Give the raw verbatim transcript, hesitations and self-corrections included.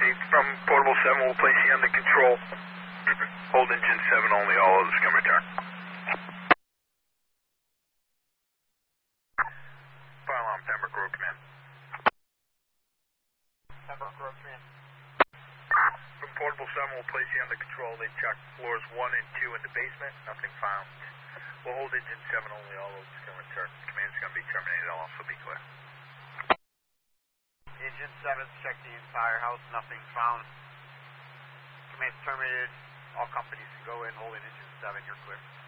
received from Portable seven. We'll place you under control. Hold engine seven only. All others can return. Fire alarm, Pembroke Road Command. Pembroke Road Command. From Portable seven, we'll place you under control. They checked floors one and two in the basement. Nothing found. We'll hold engine seven only. All others can return. Command's going to be terminated. I'll also be clear. Engine seven, check the entire house. Nothing found. Command's terminated. All companies can go in. Hold in engine seven. You're clear.